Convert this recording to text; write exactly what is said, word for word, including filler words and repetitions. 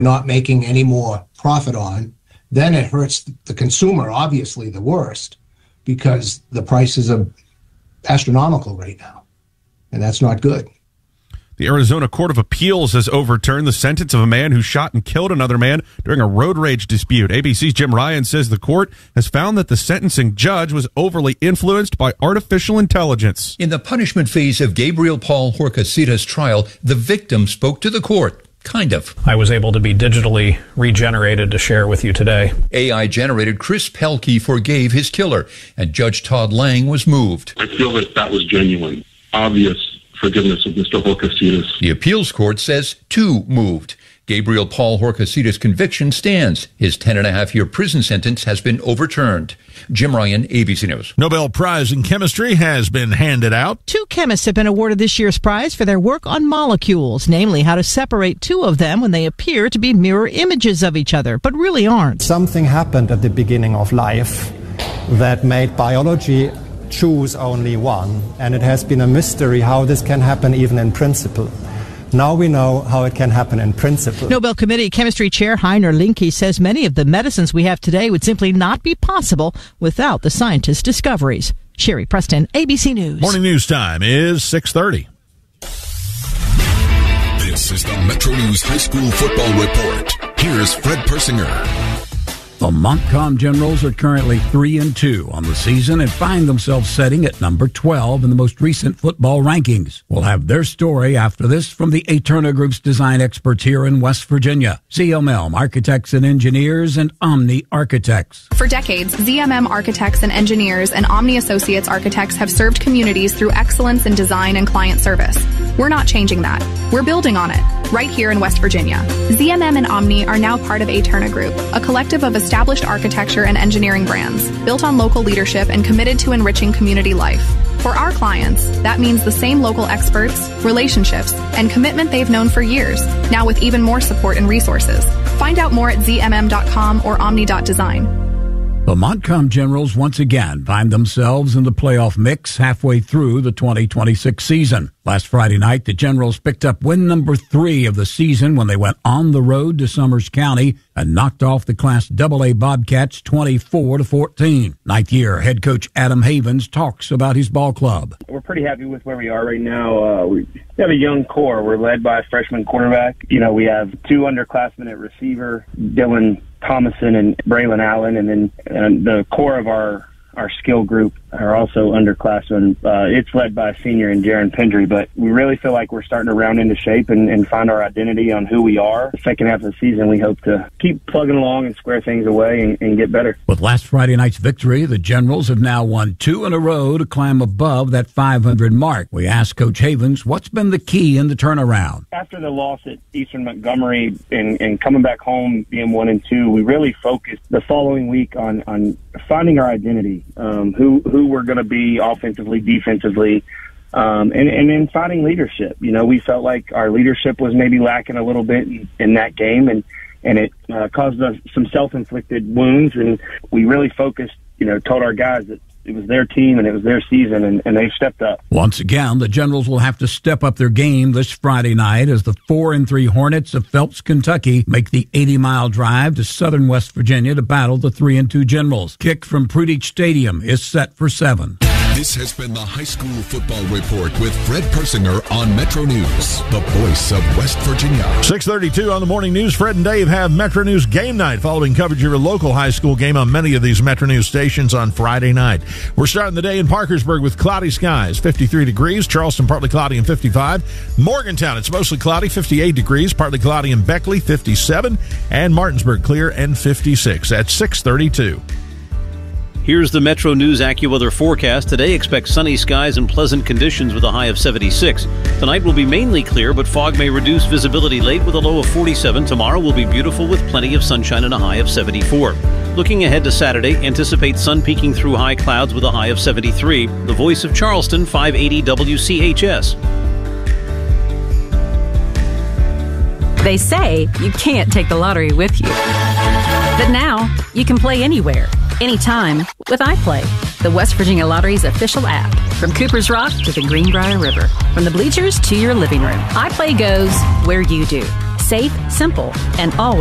not making any more profit on, then it hurts the consumer, obviously the worst, because the prices are astronomical right now, and that's not good. The Arizona Court of Appeals has overturned the sentence of a man who shot and killed another man during a road rage dispute. A B C's Jim Ryan says the court has found that the sentencing judge was overly influenced by artificial intelligence. In the punishment phase of Gabriel Paul Horcasitas' trial, the victim spoke to the court. Kind of. I was able to be digitally regenerated to share with you today. A I-generated Chris Pelkey forgave his killer, and Judge Todd Lang was moved. I feel that that was genuine, obvious forgiveness of Mister Horcasitas. The appeals court says two moved. Gabriel Paul Horcasitas' conviction stands. His ten and a half year prison sentence has been overturned. Jim Ryan, A B C News. Nobel Prize in Chemistry has been handed out. Two chemists have been awarded this year's prize for their work on molecules, namely how to separate two of them when they appear to be mirror images of each other, but really aren't. Something happened at the beginning of life that made biology choose only one, and it has been a mystery how this can happen even in principle. Now we know how it can happen in principle. Nobel Committee Chemistry Chair Heiner Linke says many of the medicines we have today would simply not be possible without the scientists' discoveries. Sherry Preston, A B C News. Morning news time is six thirty. This is the Metro News High School Football Report. Here's Fred Persinger. The Montcalm Generals are currently three and two on the season and find themselves sitting at number twelve in the most recent football rankings. We'll have their story after this from the Aterna Group's design experts here in West Virginia. Z M M Architects and Engineers and Omni Architects. For decades, Z M M Architects and Engineers and Omni Associates Architects have served communities through excellence in design and client service. We're not changing that. We're building on it, right here in West Virginia. Z M M and Omni are now part of Aterna Group, a collective of established architecture and engineering brands, built on local leadership and committed to enriching community life. For our clients, that means the same local experts, relationships, and commitment they've known for years, now with even more support and resources. Find out more at z m m dot com or omni dot design. The Montcalm Generals once again find themselves in the playoff mix halfway through the twenty twenty-six season. Last Friday night, the Generals picked up win number three of the season when they went on the road to Summers County and knocked off the Class double A Bobcats twenty-four to fourteen. Ninth year head coach Adam Havens talks about his ball club. We're pretty happy with where we are right now. Uh, we have a young core. We're led by a freshman quarterback. You know, we have two underclassmen at receiver, Dylan Thomason and Braylon Allen, and then and the core of our our skill group are also underclassmen. Uh, it's led by a senior in Jaron Pendry, but we really feel like we're starting to round into shape and, and find our identity on who we are. The second half of the season, we hope to keep plugging along and square things away and, and get better. With last Friday night's victory, the Generals have now won two in a row to climb above that five hundred mark. We asked Coach Havens what's been the key in the turnaround. After the loss at Eastern Montgomery and, and coming back home being one and two, we really focused the following week on, on finding our identity, um, who who we're going to be offensively, defensively, um, and, and then finding leadership. You know, we felt like our leadership was maybe lacking a little bit in, in that game, and, and it uh, caused us some self-inflicted wounds, and we really focused, you know, told our guys that it was their team and it was their season, and, and they've stepped up. Once again, the Generals will have to step up their game this Friday night as the four and three Hornets of Phelps, Kentucky make the eighty mile drive to southern West Virginia to battle the three and two Generals. Kick from Prudich Stadium is set for seven. This has been the High School Football Report with Fred Persinger on Metro News, the voice of West Virginia. six thirty-two on the morning news. Fred and Dave have Metro News Game Night following coverage of your local high school game on many of these Metro News stations on Friday night. We're starting the day in Parkersburg with cloudy skies, fifty-three degrees. Charleston, partly cloudy and fifty-five. Morgantown, it's mostly cloudy, fifty-eight degrees. Partly cloudy in Beckley, fifty-seven. And Martinsburg, clear and fifty-six at six thirty-two. Here's the Metro News AccuWeather forecast. Today, expect sunny skies and pleasant conditions with a high of seventy-six. Tonight will be mainly clear, but fog may reduce visibility late with a low of forty-seven. Tomorrow will be beautiful with plenty of sunshine and a high of seventy-four. Looking ahead to Saturday, anticipate sun peeking through high clouds with a high of seventy-three. The voice of Charleston, five eighty W C H S. They say you can't take the lottery with you. But now, you can play anywhere, anytime with iPlay, the West Virginia Lottery's official app. From Cooper's Rock to the Greenbrier River, from the bleachers to your living room, iPlay goes where you do. safe, simple, and always